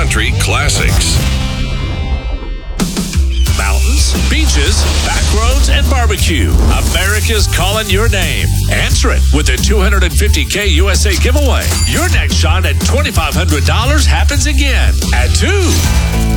country classics. Mountains, beaches, back roads, and barbecue. America's calling your name. Answer it with the $250K USA giveaway. Your next shot at $2,500 happens again at 2.